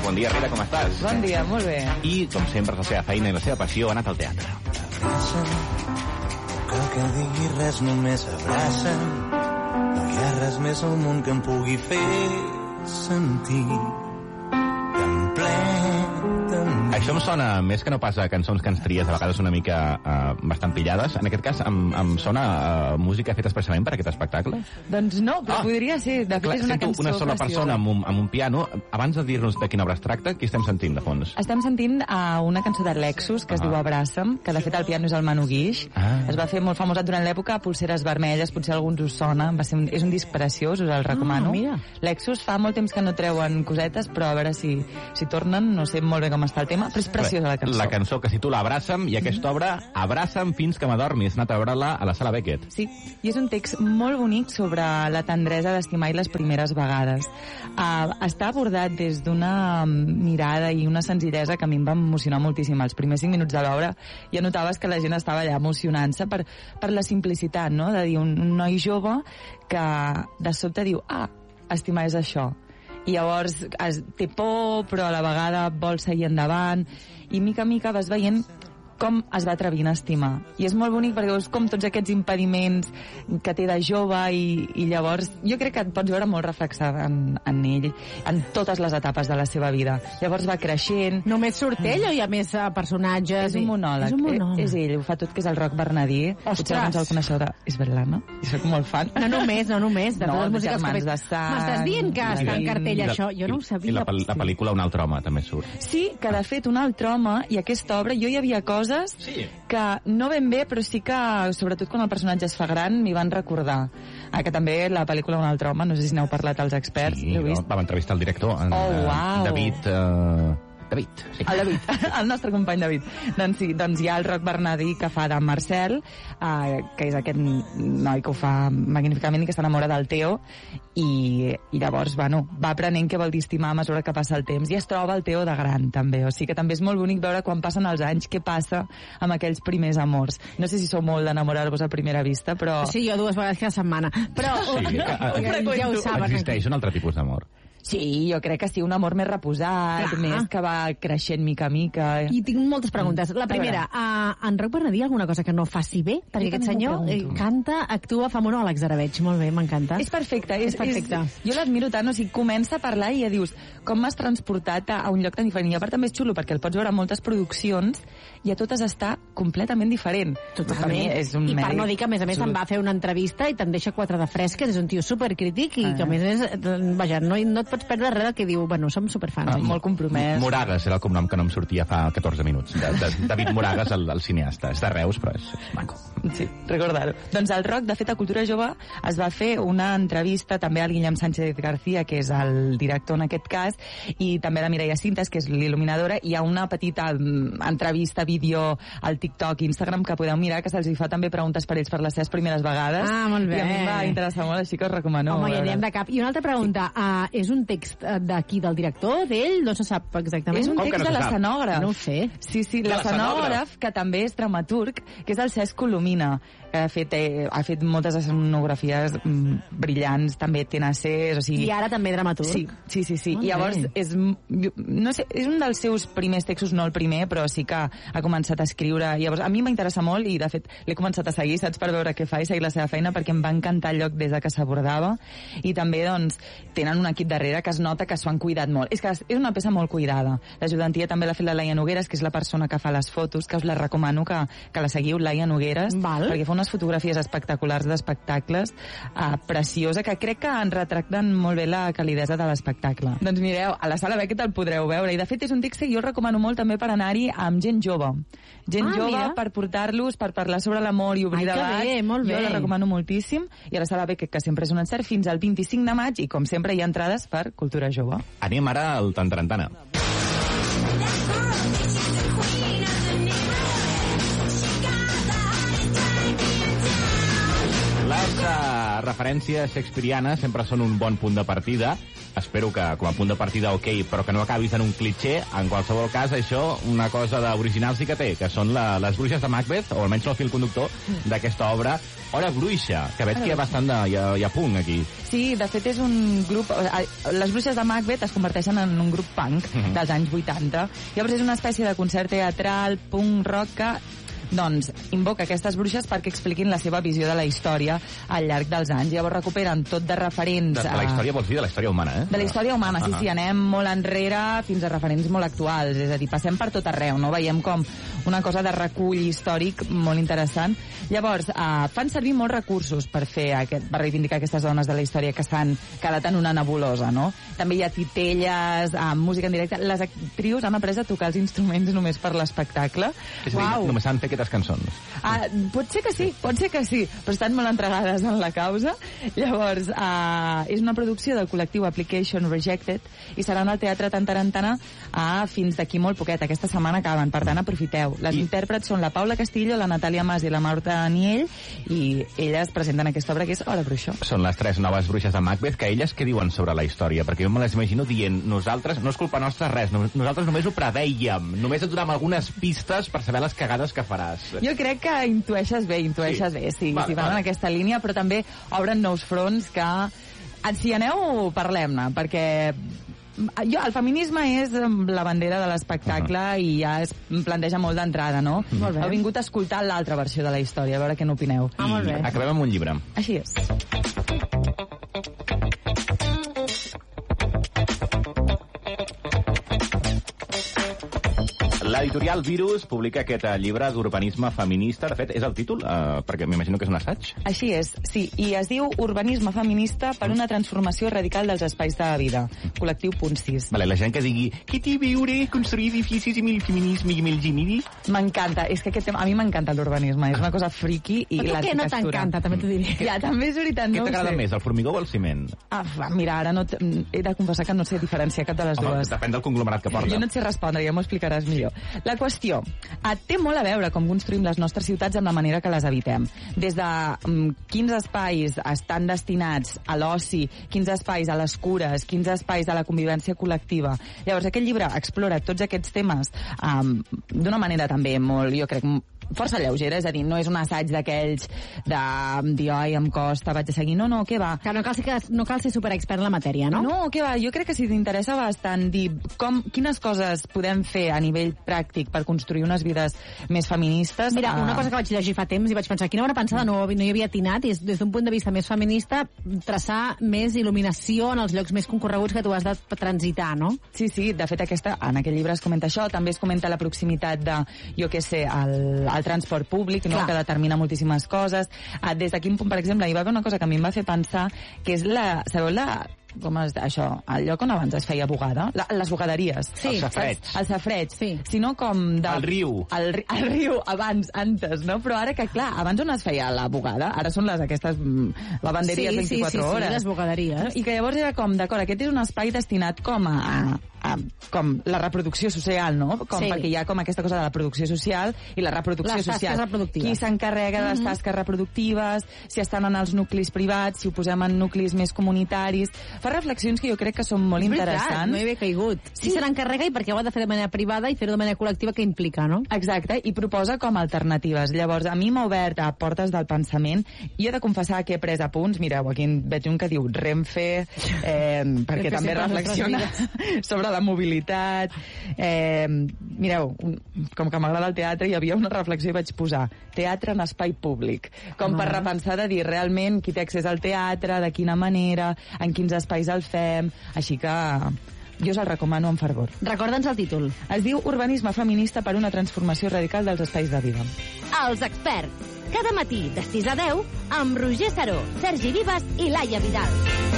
Bon dia, Rita, com estàs? Bon dia, molt bé. I, com sempre, la seva feina i la seva passió ha anat al teatre. Cal que digui res, només abraça'm. No hi ha res més al món que em pugui fer sentir tan ple. Això em sona més que no pas a cançons que ens tries a vegades una mica bastant pillades. En aquest cas, em sona música feta expressament per aquest espectacle? Doncs no, però podria ser. De fet, és una cançó una sola persona amb un piano. Abans de dir-nos de quina obra es tracta, què estem sentint, de fons? Estem sentint una cançó de Lexus, que es diu Abraça'm, que de fet el piano és el Manu Guix. Es va fer molt famosa durant l'època Polseres Vermelles, potser alguns us sona. És un disc preciós, us el recomano. Lexus fa molt temps que no treuen cosetes, però a veure si tornen, no sé molt bé com està el tema, però és preciosa la cançó. La cançó que es titula Abraça'm, i aquesta obra, Abraça'm fins que m'adormi. Has anat a veure-la a la Sala Beckett. Sí, i és un text molt bonic sobre la tendresa d'estimar i les primeres vegades. Està abordat des d'una mirada i una senzillesa que a mi em va emocionar moltíssim. Els primers 5 minuts de l'obra ja notaves que la gent estava allà emocionant-se per la simplicitat, no? De dir, un noi jove que de sobte diu, estimar és això. I llavors té por, però a la vegada vol seguir endavant, i mica en mica vas veient com es va atrevint a estimar. I és molt bonic perquè veus com tots aquests impediments que té de jove i llavors jo crec que et pots veure molt reflexat en ell, en totes les etapes de la seva vida. Llavors va creixent. Només surt ell o hi ha més personatges? És un monòleg. És ell, ho fa tot, que és el Roc Bernadí. Potser alguns el coneixeu d'Isbel-Lana. Jo soc molt fan. No només. De totes les músiques que de sang. M'estàs dient que està en cartell això? Jo no ho sabia. I la pel·lícula Un altre home també surt. Sí, que de fet Un altre home i aquesta obra jo hi havia coses que no ben bé, però sí que, sobretot quan el personatge es fa gran, m'hi van recordar. Que també la pel·lícula Un altre home, no sé si n'heu parlat als experts. Sí, vam entrevistar el director, David... Sí. El David, el nostre company David. Doncs hi ha el Roc Bernadí, que fa de Marcel, que és aquest noi que ho fa magníficament i que s'enamora del Teo, i llavors, va aprenent què vol dir estimar a mesura que passa el temps, i es troba el Teo de gran, també. O sigui que també és molt bonic veure quan passen els anys què passa amb aquells primers amors. No sé si sou molt d'enamorar-vos a primera vista, però... Sí, jo 2 vegades cada setmana. Però ja ho saben. Existeix un altre tipus d'amor. Sí, jo crec que sí, un amor més reposat, més que va creixent mica a mica. I tinc moltes preguntes. La primera, en Roc Bernadí alguna cosa que no faci bé? Perquè aquest senyor canta, actua, fa monòlegs, ara veig. Molt bé, m'encanta. És perfecte. Jo l'admiro tant, o sigui, comença a parlar i ja dius com m'has transportat a un lloc tan diferent. I a part també és xulo perquè el pots veure a moltes produccions i a totes està completament diferent. Totalment. I per no dir que, a més, te'n va fer una entrevista i te'n deixa 4 de fresques, és un tio supercrític i que, a més, vaja, no et pots perdre res del que diu, som superfans. Molt compromès. Moragas era el cognom que no em sortia fa 14 minuts. David Moragas, el cineasta. És de Reus, però és maco. Sí, recordar-ho. Doncs el Roc, de fet, a Cultura Jove es va fer una entrevista també al Guillem Sánchez García, que és el director en aquest cas, i també a la Mireia Cintas, que és l'il·luminadora. Hi ha una petita entrevista, vídeo al TikTok i Instagram que podeu mirar, que se'ls fa també preguntes per ells per les seves primeres vegades. Molt bé. I a mi em va interessar molt, així que us recomano. Home, ja anirem de cap. I una altra pregunta, és un text d'aquí, del director, d'ell? No se sap exactament. És un text de l'escenògraf. No ho sé. Sí, l'escenògraf, que també és dramaturg, que és el Cesc Colomina, que ha fet moltes escenografies brillants, també TNCs, o sigui... I ara també dramaturg. Sí. I llavors, no sé, és un dels seus primers textos, no el primer, però sí que ha començat a escriure. Llavors, a mi m'interessa molt i, de fet, l'he començat a seguir, saps, per veure què fa i seguir la seva feina, perquè em va encantar el lloc des de que s'abordava. I també, doncs, tenen un equip darrere que es nota que s'ho han cuidat molt. És que és una peça molt cuidada. L'ajudantia també l'ha fet la Laia Nogueres, que és la persona que fa les fotos, que us la recomano que la seguiu, Laia Nogueres, perquè fa unes fotografies espectaculars d'espectacles, preciosa, que crec que en retracten molt bé la calidesa de l'espectacle. Doncs mireu, a la Sala Beckett el podreu veure, i de fet és un text que jo el recomano molt també per anar-hi amb gent jove. Gent jove, mira, per portar-los, per parlar sobre l'amor i obrir debats. Jo la recomano moltíssim, i a la Sala Beckett, que sempre és un encert, fins al 25 de maig, i com sempre hi ha entrades per Cultura Jove. Anem ara al Tantarantana. les referències shakespearianes sempre són un bon punt de partida. Espero que com a punt de partida ok, però que no acabis en un clitxer. En qualsevol cas, això, una cosa d'original sí que té, que són les bruixes de Macbeth, o almenys el fil conductor d'aquesta obra, Hora Bruixa, que veig que hi ha bastant hi ha punt aquí. Sí, de fet és un grup... Les bruixes de Macbeth es converteixen en un grup punk dels anys 80. Llavors és una espècie de concert teatral, punk, rock, que doncs invoca aquestes bruixes perquè expliquin la seva visió de la història al llarg dels anys. Llavors recuperen tot de referents... De la història vols dir de la història humana, eh? De la història humana, sí, anem molt enrere fins a referents molt actuals, és a dir, passem per tot arreu, no? Veiem com una cosa de recull històric molt interessant. Llavors, fan servir molts recursos per reivindicar aquestes dones de la història que s'han quedat en una nebulosa, no? També hi ha titelles, música en directe. Les actrius han après a tocar els instruments només per l'espectacle. És a dir, només han fet aquestes cançons. Pot ser que sí, però estan molt entregades en la causa. Llavors, és una producció del col·lectiu Application Rejected i seran al Teatre Tantarantana fins d'aquí molt poquet. Aquesta setmana acaben, per tant, aprofiteu. Les intèrprets són la Paula Castillo, la Natàlia Mas i la Marta Niell, i elles presenten aquesta obra que és Hora Bruixa. Són les 3 noves bruixes de Macbeth, que elles què diuen sobre la història? Perquè jo me les imagino dient, nosaltres, no és culpa nostra res, nosaltres només ho preveiem, només et donem algunes pistes per saber les cagades que faràs. Jo crec que intueixes bé, si van en aquesta línia, però també obren nous fronts que, si aneu, parlem-ne, perquè el feminisme és la bandera de l'espectacle i ja es planteja molt d'entrada, no? Heu vingut a escoltar l'altra versió de la història, a veure què n'opineu. Molt bé. Acabem amb un llibre. Així és. L'editorial Virus publica aquest llibre d'urbanisme feminista. De fet, és el títol? Perquè m'imagino que és un assaig. Així és, sí. I es diu Urbanisme feminista per una transformació radical dels espais de vida. Col·lectiu Punt 6. Vale, la gent que digui que t'hi viure, construir edificis i mil feminisme i mil gimiri. M'encanta. És que aquest tema... A mi m'encanta l'urbanisme. És una cosa friki i l'arquitectura. Però què no t'encanta, també t'ho diré. Ja, també és veritat. Què t'agrada més, el formigó o el ciment? Mira, ara he de confessar que no sé diferenciar cap de les dues. Depèn del conglomerat que porta. Jo no et sé respondre, ja m'ho explicaràs millor. La qüestió té molt a veure com construïm les nostres ciutats amb la manera que les habitem. Des de quins espais estan destinats a l'oci, quins espais a les cures, quins espais a la convivència col·lectiva. Llavors, aquest llibre explora tots aquests temes d'una manera també molt, jo crec, força lleugera, és a dir, no és un assaig d'aquells de dir, oi, em costa, vaig a seguir. No, què va. Que no cal ser superexpert en la matèria, no? No, què va. Jo crec que si t'interessa bastant dir quines coses podem fer a nivell pràctic per construir unes vides més feministes. Mira, una cosa que vaig llegir fa temps i vaig pensar, quina bona pensada, no hi havia atinat, i és, des d'un punt de vista més feminista, traçar més il·luminació en els llocs més concorreguts que tu has de transitar, no? Sí, de fet, en aquest llibre es comenta això, també es comenta la proximitat de, jo què sé, el transport públic, no? Que determina moltíssimes coses. Des de quin punt, per exemple, hi va haver una cosa que a mi em va fer pensar, que és com és això, el lloc on abans es feia bugada, les bugaderies. Sí. El safreig. Sí. Sinó com el riu. El riu, antes, no? Però ara que, clar, abans on es feia la bugada? Ara són aquestes lavanderies 24 hores. Sí, les bugaderies. I que llavors era com, d'acord, aquest és un espai destinat com com la reproducció social, no? Perquè hi ha com aquesta cosa de la producció social i la reproducció social. Qui s'encarrega de les tasques reproductives, si estan en els nuclis privats, si ho posem en nuclis més comunitaris. Fa reflexions que jo crec que són molt interessants. No hi havia caigut. Sí. Qui se n'encarrega i perquè ho ha de fer de manera privada i fer-ho de manera col·lectiva, que implica, no? Exacte, i proposa com alternatives. Llavors, a mi m'ha obert a portes del pensament. Jo he de confessar que he pres apunts. Mireu, aquí veig un que diu Renfe, perquè també reflexiona sobre la mobilitat. Mireu, com que m'agrada el teatre, hi havia una reflexió i vaig posar teatre en espai públic, com per repensar de dir realment qui té accés al teatre, de quina manera, en quins espais el fem, així que jo us el recomano amb fervor. Recorda'ns el títol. Es diu Urbanisme feminista per una transformació radical dels espais de vida. Els experts. Cada matí de 6 a 10 amb Roger Saró, Sergi Vives i Laia Vidal.